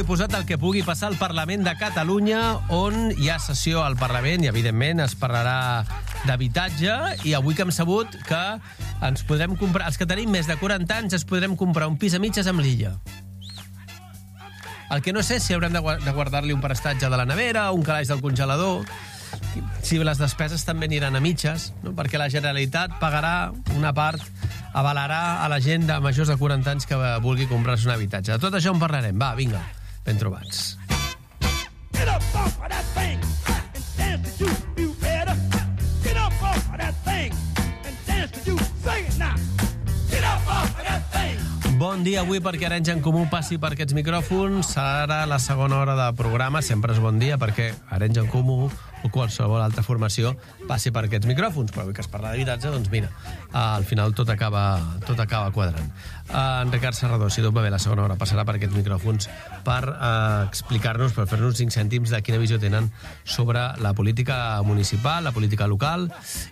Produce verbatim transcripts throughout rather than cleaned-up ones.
he posat el que pugui passar al Parlament de Catalunya, on hi ha sessió al Parlament i, evidentment, es parlarà d'habitatge. I avui que hem sabut que ens podrem comprar, els que tenim més de quaranta anys, ens podrem comprar un pis a mitges amb l'Illa. El que no sé si haurem de guardar-li un prestatge de la nevera, un calaix del congelador, si les despeses també aniran a mitges, no? Perquè la Generalitat pagarà una part, avalarà a la gent de majors de quaranta anys que vulgui comprar-se un habitatge. De tot això en parlarem. Va, vinga, ben trobats. Get up off of that thing and dance to you, you better. Get up off of that thing and dance to you, sing it now. Get up off of that thing. Bon dia avui perquè Arenys en Comú passi per aquests micròfons. Serà la segona hora de programa, sempre és bon dia perquè Arenys en Comú o qualsevol altra formació passi per aquests micròfons, però avui que es parla d'habitatge, doncs mira, al final tot acaba, tot acaba quadrant. En Ricard Serrador, si tot va bé, la segona hora passarà per aquests micròfons per eh, explicar-nos, per fer-nos cinc cèntims de quina visió tenen sobre la política municipal, la política local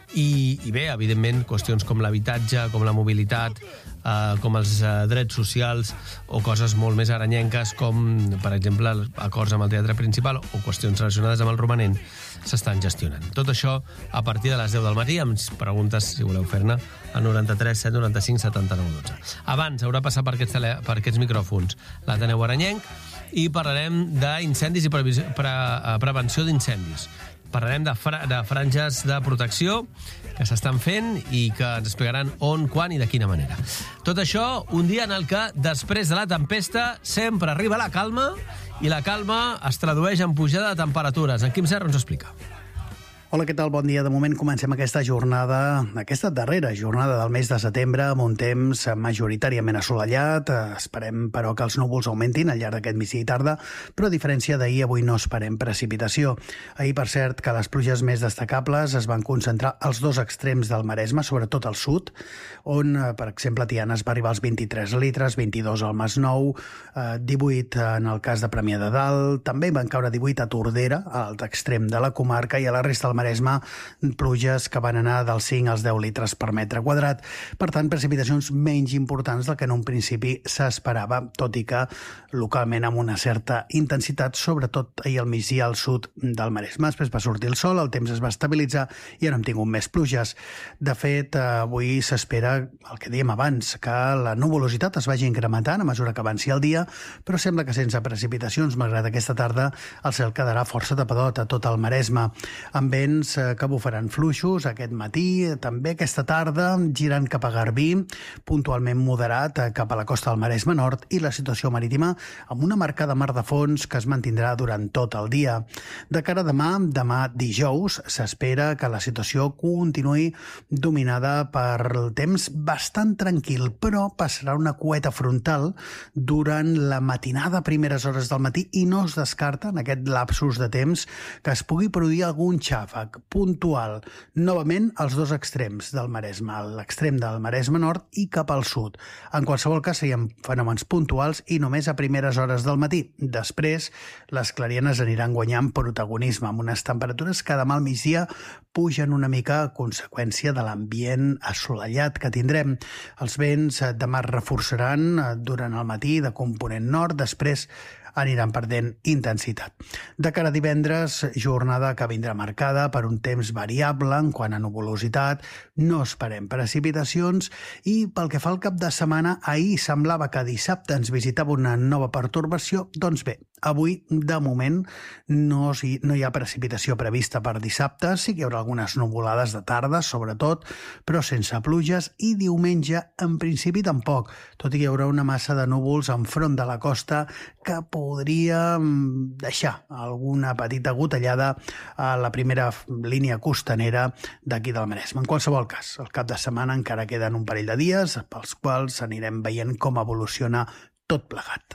i, i bé, evidentment, qüestions com l'habitatge, com la mobilitat, eh, com els eh, drets socials o coses molt més aranyenques com, per exemple, acords amb el teatre principal o qüestions relacionades amb el romanent s'estan gestionant. Tot això a partir de les deu del matí, amb preguntes, si voleu fer-ne, a noranta-tres set noranta-cinc setanta-nou dotze. Abans haurà passat per aquests, tele, per aquests micròfons l'Ateneu Aranyenc i parlarem d'incendis i previsió, pre, prevenció d'incendis. Parlarem de, fra, de franges de protecció que s'estan fent i que ens explicaran on, quan i de quina manera. Tot això, un dia en el que, després de la tempesta, sempre arriba la calma i la calma es tradueix en pujada de temperatures. En Quim Serra ens explica. Hola, què tal? Bon dia. De moment comencem aquesta jornada, aquesta darrera jornada del mes de setembre, amb un temps majoritàriament assolellat. Esperem, però, que els núvols augmentin al llarg d'aquest migdia i tarda, però a diferència d'ahir, avui no esperem precipitació. Ahir, per cert, que les pluges més destacables es van concentrar als dos extrems del Maresme, sobretot al sud, on, per exemple, a Tiana es va arribar als vint-i-tres litres, vint-i-dos al Masnou, divuit en el cas de Premià de Dalt, també van caure divuit a Tordera, a l'altre extrem de la comarca, i a la resta del Maresme, pluges que van anar dels cinc als deu litres per metre quadrat. Per tant, precipitacions menys importants del que en un principi s'esperava, tot i que localment amb una certa intensitat, sobretot ahir al migdia al sud del Maresme. Després va sortir el sol, el temps es va estabilitzar i ara hem tingut més pluges. De fet, avui s'espera el que dèiem abans, que la nuvolositat es vagi incrementant a mesura que avanci el dia, però sembla que sense precipitacions, malgrat aquesta tarda, el cel quedarà força tapadot a tot el Maresme, amb vents que bufaran fluixos aquest matí, també aquesta tarda, girant cap a Garbí, puntualment moderat cap a la costa del Maresme Nord, i la situació marítima amb una marcada mar de fons que es mantindrà durant tot el dia. De cara a demà, demà dijous, s'espera que la situació continuï dominada per el temps bastant tranquil, però passarà una cueta frontal durant la matinada a primeres hores del matí i no es descarta en aquest lapsus de temps que es pugui produir algun xàfec puntual, novament als dos extrems del Maresme, l'extrem del Maresme Nord i cap al sud. En qualsevol cas, serien fenòmens puntuals i només a primeres hores del matí. Després, les clarianes aniran guanyant protagonisme, amb unes temperatures que demà al migdia pugen una mica a conseqüència de l'ambient assolellat que tindrem. Els vents demà reforçaran durant el matí de component nord, després aniran perdent intensitat. De cara a divendres, jornada que vindrà marcada per un temps variable en quant a nuvolositat, no esperem precipitacions i pel que fa al cap de setmana, ahir semblava que dissabte ens visitava una nova pertorbació, doncs bé, avui, de moment, no, no hi ha precipitació prevista per dissabte, sí que hi haurà algunes nuvolades de tarda, sobretot, però sense pluges, i diumenge, en principi, tampoc, tot i que hi haurà una massa de núvols enfront de la costa que podria deixar alguna petita gotellada a la primera línia costanera d'aquí del Maresme. En qualsevol cas, al cap de setmana encara queden un parell de dies pels quals anirem veient com evoluciona tot plegat.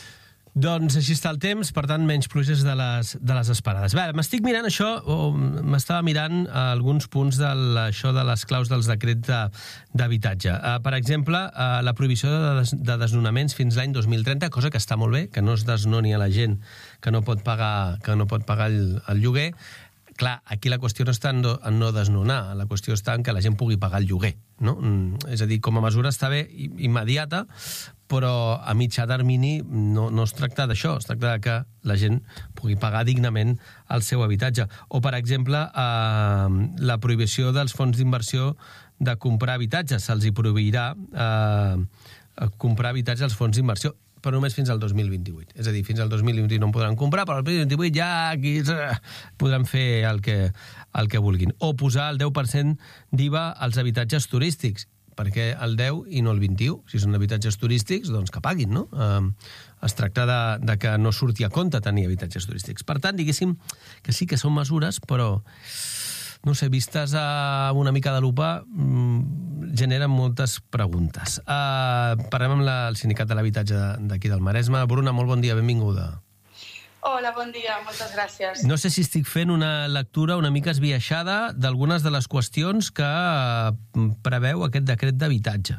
Doncs així està el temps, per tant, menys pluges de les, de les esperades. Bé, m'estic mirant això, o m'estava mirant alguns punts de això de les claus dels decrets de, d'habitatge. Uh, per exemple, uh, la prohibició de, des, de desnonaments fins l'any dos mil trenta, cosa que està molt bé, que no es desnoni a la gent que no pot pagar, que no pot pagar el, el lloguer. clar, aquí la qüestió no està en no, en no desnonar, la qüestió està en que la gent pugui pagar el lloguer, no? És a dir, com a mesura està bé immediata, però a mitjà termini no, no es tracta d'això, es tracta de que la gent pugui pagar dignament el seu habitatge. O, per exemple, eh, la prohibició dels fons d'inversió de comprar habitatges. Se'ls hi prohibirà eh, comprar habitatge als fons d'inversió, però només fins al dos mil vint-i-vuit. És a dir, fins al dos mil vint-i-vuit no en podran comprar, però al dos mil vint-i-vuit ja aquí podran fer el que, el que vulguin. O posar el deu per cent d'I V A als habitatges turístics, perquè el deu i no el vint-i-u. Si són habitatges turístics, doncs que paguin, no? Eh, es tracta de, de que no surti a compte tenir habitatges turístics. Per tant, diguéssim que sí que són mesures, però no sé, vistes a una mica de lupa, mmm, generen moltes preguntes. Uh, parlem amb la, el sindicat de l'habitatge d'aquí del Maresme. Bruna, molt bon dia, benvinguda. Hola, bon dia, moltes gràcies. No sé si estic fent una lectura una mica esbiaixada d'algunes de les qüestions que preveu aquest decret d'habitatge.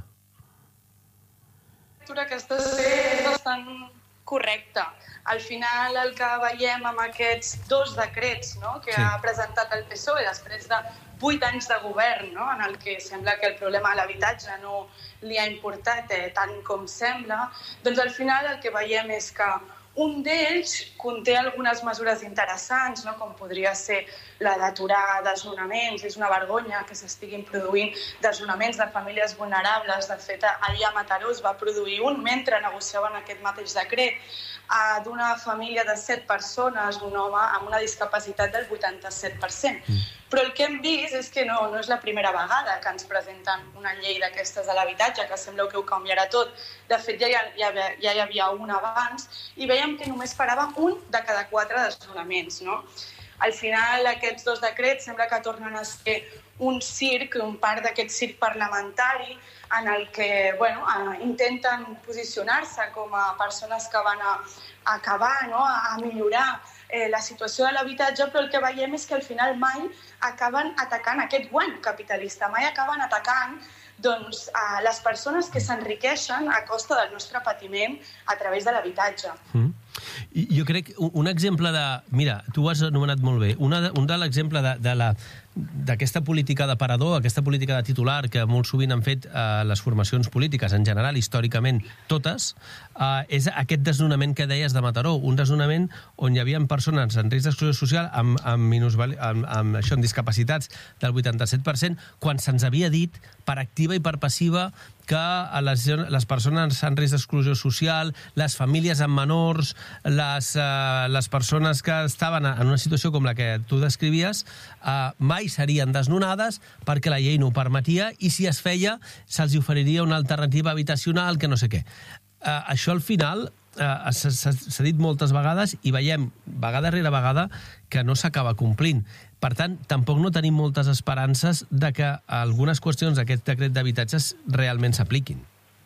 La lectura que està sent bastant correcta. Al final el que veiem amb aquests dos decrets, no?, que sí. ha presentat el P S O E després de vuit anys de govern, no?, en el que sembla que el problema de l'habitatge no li ha importat eh, tant com sembla, doncs al final el que veiem és que un d'ells conté algunes mesures interessants, no?, com podria ser la d'aturar desnonaments. És una vergonya que s'estiguin produint desnonaments de famílies vulnerables. De fet, allà a Mataró es va produir un mentre negociaven aquest mateix decret, d'una família de set persones, un home amb una discapacitat del vuitanta-set per cent. Mm. Però el que hem vist és que no, no és la primera vegada que ens presenten una llei d'aquestes de l'habitatge, que sembla que ho canviarà tot. De fet, ja hi, ha, ja, ja hi havia un abans i veiem que només parava un de cada quatre desnonaments, no? Al final, aquests dos decrets sembla que tornen a ser un circ, un part d'aquest circ parlamentari en el que bueno, intenten posicionar-se com a persones que van a acabar, no?, a millorar eh, la situació de l'habitatge, però el que veiem és que al final mai acaben atacant aquest guany capitalista, mai acaben atacant doncs, a les persones que s'enriqueixen a costa del nostre patiment a través de l'habitatge. Mm. I jo crec un exemple de... Mira, tu ho has anomenat molt bé. Una de, un de l'exemple de, de la d'aquesta política d'aparador, aquesta política de titular que molt sovint han fet eh, les formacions polítiques, en general, històricament, totes, eh, és aquest desnonament que deies de Mataró, un desnonament on hi havia persones en risc d'exclusió social amb, amb, minusval... amb, amb, això, amb discapacitats del vuitanta-set per cent, quan se'ns havia dit, per activa i per passiva, que les, les persones en risc d'exclusió social, les famílies amb menors, les, eh, les persones que estaven en una situació com la que tu descrivies, eh, mai serien desnonades perquè la llei no ho permetia i si es feia se'ls oferiria una alternativa habitacional que no sé què. Eh, això al final eh, s'ha dit moltes vegades i veiem vegada rere vegada que no s'acaba complint. Per tant, tampoc no tenim moltes esperances de que algunes qüestions d'aquest decret d'habitatges realment s'apliquin.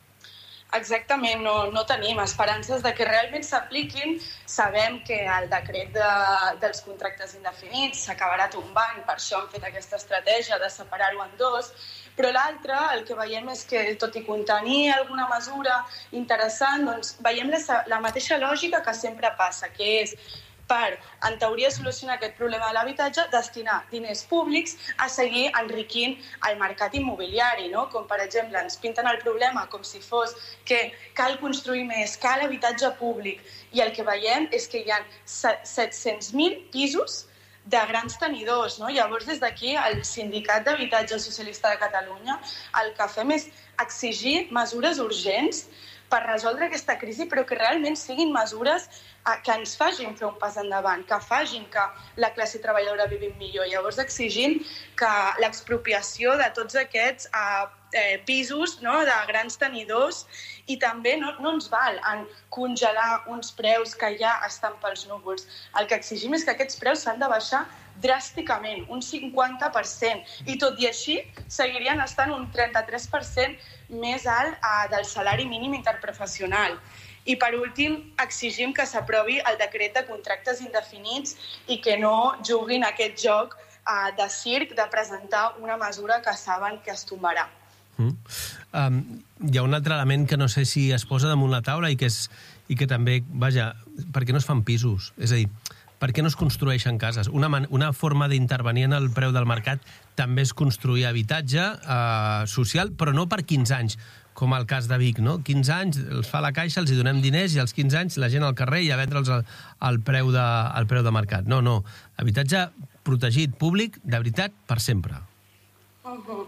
Exactament, no, no tenim esperances de que realment s'apliquin. Sabem que el decret de, dels contractes indefinits s'acabarà tombant, per això han fet aquesta estratègia de separar-ho en dos, però l'altre, el que veiem és que, tot i contenir alguna mesura interessant, doncs veiem la, la mateixa lògica que sempre passa, que és per, en teoria, solucionar aquest problema de l'habitatge, destinar diners públics a seguir enriquint el mercat immobiliari, no? Com, per exemple, ens pinten el problema com si fos que cal construir més, cal habitatge públic, i el que veiem és que hi ha set-cents mil pisos de grans tenidors, no? Llavors, des d'aquí, el Sindicat d'Habitatge Socialista de Catalunya, el que fem és exigir mesures urgents per resoldre aquesta crisi, però que realment siguin mesures que ens facin fer un pas endavant, que facin que la classe treballadora vivim millor. Llavors exigim que l'expropiació de tots aquests eh, pisos, no?, de grans tenidors, i també no, no ens val en congelar uns preus que ja estan pels núvols. El que exigim és que aquests preus s'han de baixar dràsticament, un cinquanta per cent, i tot i així seguirien estant un trenta-tres per cent més alt eh, del salari mínim interprofessional. I, per últim, exigim que s'aprovi el decret de contractes indefinits i que no juguin aquest joc eh, de circ de presentar una mesura que saben que es tombarà. Mm. Um, hi ha un altre element que no sé si es posa damunt la taula i que, és, i que també, vaja, perquè no es fan pisos. És a dir, per què no es construeixen cases? Una, man, una forma d'intervenir en el preu del mercat també és construir habitatge eh, social, però no per quinze anys, com el cas de Vic, no? quinze anys, els fa la Caixa, els hi donem diners i als quinze anys la gent al carrer i a vendre'ls al, al, preu de, al preu de mercat. No, no. Habitatge protegit, públic, de veritat, per sempre. Uh-huh.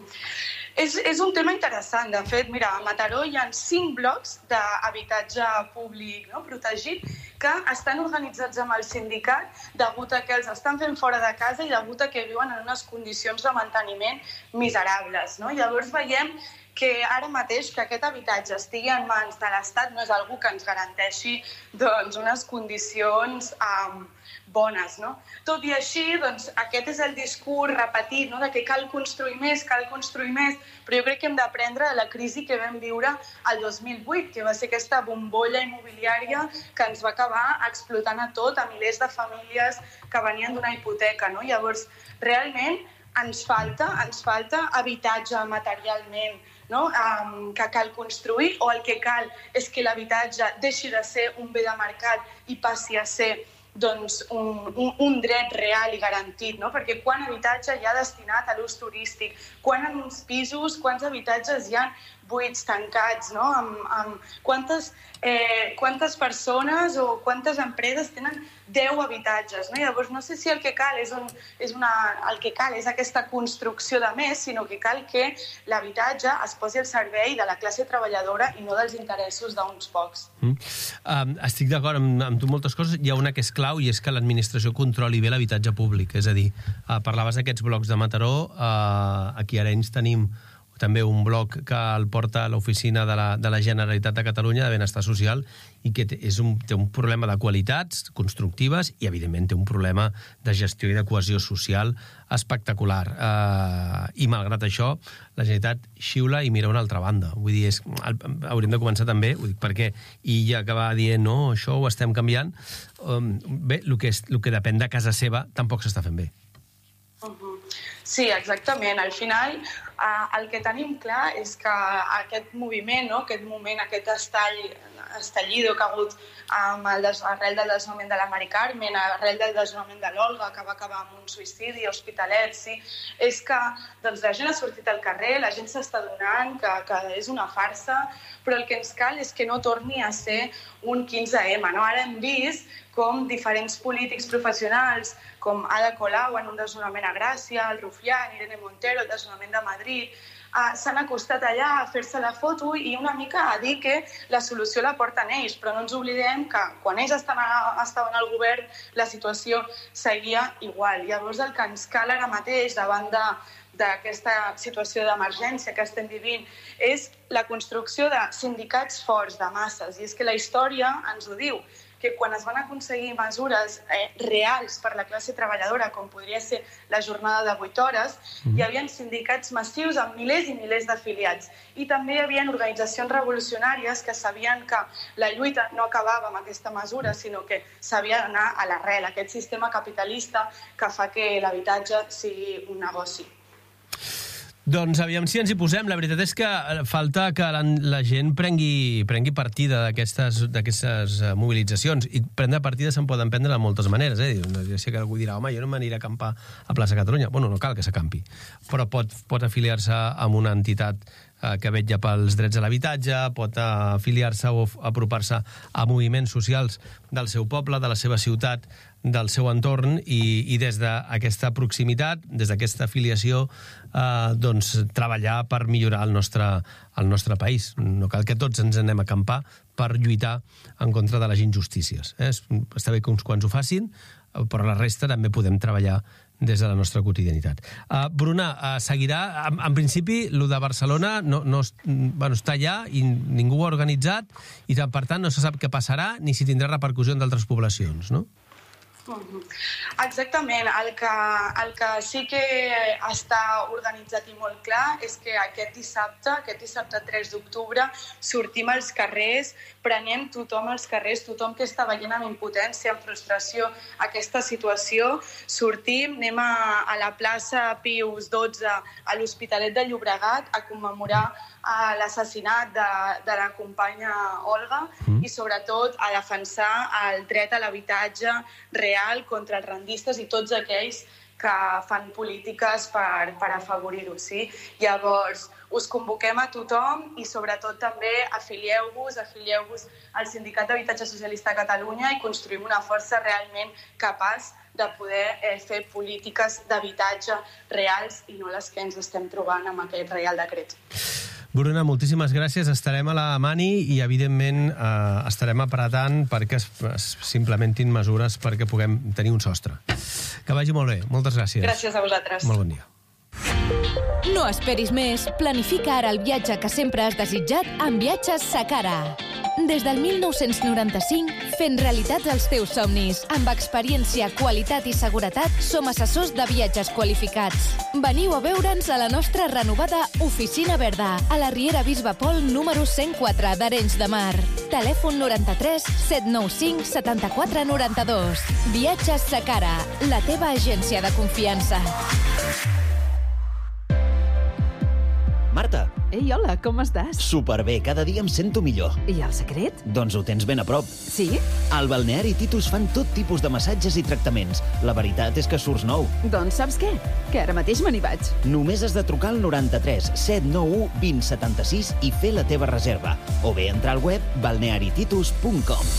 És, és un tema interessant. De fet, mira, a Mataró hi ha cinc blocs d'habitatge públic, no? protegit, que estan organitzats amb el sindicat degut a que els estan fent fora de casa i degut a que viuen en unes condicions de manteniment miserables. No? Llavors veiem que ara mateix que aquest habitatge estigui en mans de l'Estat no és algú que ens garanteixi doncs, unes condicions um, bones. No? Tot i així, doncs, aquest és el discurs repetit, no? de que cal construir més, cal construir més, però jo crec que hem d'aprendre de la crisi que vam viure el dos mil vuit, que va ser aquesta bombolla immobiliària que ens va acabar explotant a tot, a milers de famílies que venien d'una hipoteca. No? Llavors, realment, ens falta, ens falta habitatge materialment, no? um, que cal construir, o el que cal és que l'habitatge deixi de ser un bé de mercat i passi a ser doncs, un, un, un dret real i garantit, no? Perquè quant habitatge hi ha destinat a l'ús turístic, quan en uns pisos, quants habitatges hi ha buits, tancats, no? Amb, amb quantes, eh, quantes persones o quantes empreses tenen deu habitatges, no? Llavors no sé si el que cal és, un, és, una, el que cal és aquesta construcció de més, sinó que cal que l'habitatge es posi al servei de la classe treballadora i no dels interessos d'uns pocs. Mm. Um, estic d'acord amb, amb tu moltes coses. Hi ha una que és clau i és que l'administració controli bé l'habitatge públic. És a dir, uh, parlaves d'aquests blocs de Mataró, uh, aquí a Arenys tenim també un bloc que el porta a l'oficina de la, de la Generalitat de Catalunya de Benestar Social i que té, és un, té un problema de qualitats constructives i, evidentment, té un problema de gestió i de cohesió social espectacular. Uh, I, malgrat això, la Generalitat xiula i mira a una altra banda. Vull dir, és, el, hauríem de començar també, ho dic perquè Illa acaba dient, no, això ho estem canviant. Um, bé, el que, és, el que depèn de casa seva tampoc s'està fent bé. Uh-huh. Sí, exactament. Al final, eh, el que tenim clar és que aquest moviment, no? aquest moment, aquest estall, estallido que ha hagut amb el des, arrel del desnonament de la Mari Carmen, arrel del desnonament de l'Olga, que va acabar amb un suïcidi, Hospitalet, sí, és que doncs, la gent ha sortit al carrer, la gent s'està donant, que, que és una farsa, però el que ens cal és que no torni a ser un quinze ema. No? Ara hem vist com diferents polítics professionals, com Ada Colau en un desnonament a Gràcia, el Rufián, Irene Montero, el desnonament de Madrid, eh, s'han acostat allà a fer-se la foto i una mica a dir que la solució la porten ells, però no ens oblidem que quan ells estaven al govern la situació seguia igual. Llavors el que ens cal ara mateix davant de d'aquesta situació d'emergència que estem vivint és la construcció de sindicats forts, de masses, i és que la història ens ho diu, que quan es van aconseguir mesures eh, reals per la classe treballadora, com podria ser la jornada de vuit hores, mm. hi havia sindicats massius amb milers i milers d'afiliats. I també hi havia organitzacions revolucionàries que sabien que la lluita no acabava amb aquesta mesura, sinó que s'havia d'anar a l'arrel, aquest sistema capitalista que fa que l'habitatge sigui un negoci. Doncs aviam si ens hi posem. La veritat és que falta que la, la gent prengui, prengui partida d'aquestes mobilitzacions. I prendre partida se'n poden prendre de moltes maneres. Eh? Jo sé que algú dirà, home, jo no m'aniré a acampar a Plaça Catalunya. Bueno, no cal que s'acampi, però pot, pot afiliar-se a una entitat que vetlla pels drets a l'habitatge, pot afiliar-se o apropar-se a moviments socials del seu poble, de la seva ciutat, del seu entorn, i, i des d'aquesta proximitat, des d'aquesta afiliació, eh, doncs treballar per millorar el nostre, el nostre país. No cal que tots ens anem a acampar per lluitar en contra de les injustícies. Eh? Està bé que uns quants ho facin, però la resta també podem treballar des de la nostra quotidianitat. Uh, Bruna, uh, seguirà, en, en principi, el de Barcelona no, no, bueno, està allà i ningú ho ha organitzat i, per tant, no se sap què passarà ni si tindrà repercussió en d'altres poblacions, no? Exactament. El que, el que sí que està organitzat i molt clar és que aquest dissabte, aquest dissabte tres d'octubre, sortim als carrers, prenem tothom als carrers, tothom que està veient amb impotència, amb frustració aquesta situació, sortim, anem a, a la plaça Pius dotze, a l'Hospitalet de Llobregat, a commemorar a l'assassinat de, de la companya Olga mm. i sobretot a defensar el dret a l'habitatge real contra els rendistes i tots aquells que fan polítiques per, per afavorir-ho, sí? Llavors, us convoquem a tothom i sobretot també afilieu-vos, afilieu-vos al Sindicat d'Habitatge Socialista de Catalunya i construïm una força realment capaç de poder eh, fer polítiques d'habitatge reals i no les que ens estem trobant amb aquest Reial Decret. Bruna, moltíssimes gràcies. Estarem a la mani i, evidentment, eh, estarem apretant perquè es, es s'implementin mesures perquè puguem tenir un sostre. Que vagi molt bé. Moltes gràcies. Gràcies a vosaltres. Molt bon dia. No esperis més. Planifica ara el viatge que sempre has desitjat amb Viatges Sacara. Des del mil nou-cents noranta-cinc, fent realitats els teus somnis. Amb experiència, qualitat i seguretat, som assessors de viatges qualificats. Veniu a veure'ns a la nostra renovada Oficina Verda, a la Riera Bisbe Pol número cent quatre d'Arenys de Mar. Telèfon noranta-tres set nou cinc setanta-quatre noranta-dos. Viatges Sacara, la teva agència de confiança. Marta. Ei, hola, com estàs? Superbé, cada dia em sento millor. I el secret? Doncs ho tens ben a prop. Sí? Al balneari Titus fan tot tipus de massatges i tractaments. La veritat és que surts nou. Doncs saps què? Que ara mateix me n'hi vaig. Només has de trucar al noranta-tres set nou u vint setanta-sis i fer la teva reserva. O bé entrar al web balneari titus punt com.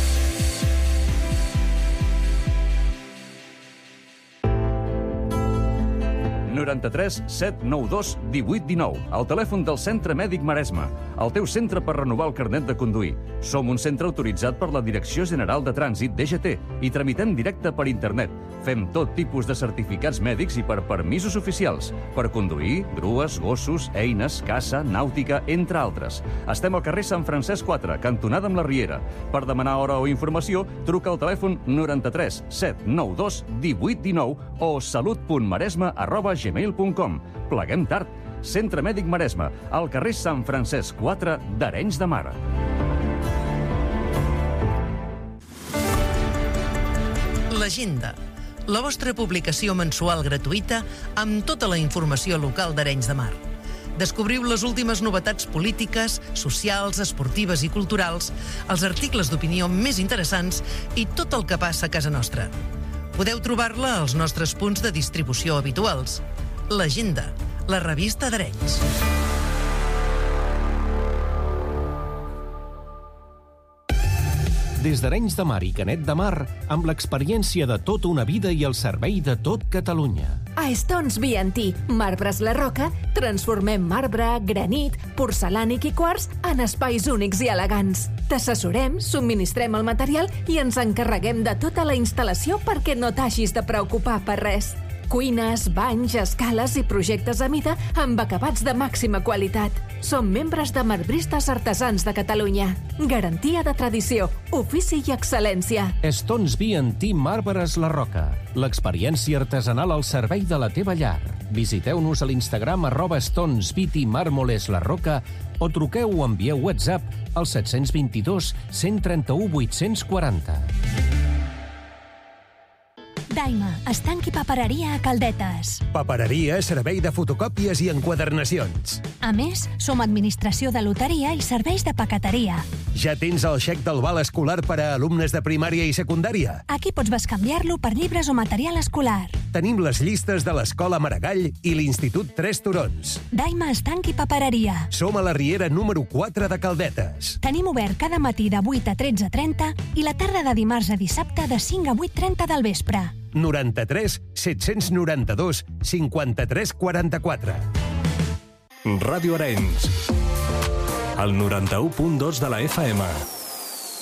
noranta-tres set nou dos divuit dinou, el telèfon del Centre Mèdic Maresme, el teu centre per renovar el carnet de conduir. Som un centre autoritzat per la Direcció General de Trànsit, D G T, i tramitem directe per internet. Fem tot tipus de certificats mèdics i per permisos oficials, per conduir, grues, gossos, eines, caça, nàutica, entre altres. Estem al carrer Sant Francesc quatre, cantonada amb la Riera. Per demanar hora o informació, truca al telèfon noranta-tres set nou dos divuit dinou o salut punt maresme arroba gmail punt com. Pleguem tard. Centre Mèdic Maresme, al carrer Sant Francesc quatre d'Arenys de Mar. L'Agenda, la vostra publicació mensual gratuïta amb tota la informació local d'Arenys de Mar. Descobriu les últimes novetats polítiques, socials, esportives i culturals, els articles d'opinió més interessants i tot el que passa a casa nostra. Podeu trobar-la als nostres punts de distribució habituals. L'Agenda, la revista d'Arenys. Des d'Arenys de Mar i Canet de Mar, amb l'experiència de tota una vida i el servei de tot Catalunya. A Stones B and T, Marbres La Roca, transformem marbre, granit, porcelànic i quars en espais únics i elegants. T'assessorem, subministrem el material i ens encarreguem de tota la instal·lació perquè no t'hagis de preocupar per res. Cuines, banys, escales i projectes a mida amb acabats de màxima qualitat. Som membres de Marbristes Artesans de Catalunya. Garantia de tradició, ofici i excel·lència. Stones B and T Marbres La Roca. L'experiència artesanal al servei de la teva llar. Visiteu-nos a l'Instagram arroba Stones B T Mármoles La Roca o truqueu o envieu WhatsApp al set dos dos, cent trenta-u, vuit-cents quaranta. Daima, estanc i papereria a Caldetes. Papereria, servei de fotocòpies i enquadernacions. A més, som administració de loteria i serveis de paqueteria. Ja tens el xec del val escolar per a alumnes de primària i secundària? Aquí pots bescanviar-lo per llibres o material escolar. Tenim les llistes de l'Escola Maragall i l'Institut Tres Turons. Daima, estanc i papereria. Som a la Riera número quatre de Caldetes. Tenim obert cada matí de vuit a tretze trenta i la tarda de dimarts a dissabte de cinc a vuit trenta del vespre. noranta-tres set noranta-dos cinquanta-tres quaranta-quatre. Ràdio Arenys, el noranta-u punt dos de la F M.